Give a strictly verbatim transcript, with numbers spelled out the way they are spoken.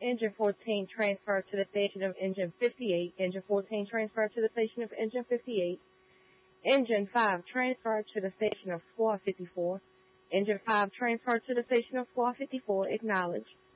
Engine fourteen transferred to the station of Engine fifty-eight. Engine fourteen transferred to the station of Engine fifty-eight. Engine five transferred to the station of Squad fifty-four. Engine five transferred to the station of Squad fifty-four. Acknowledge.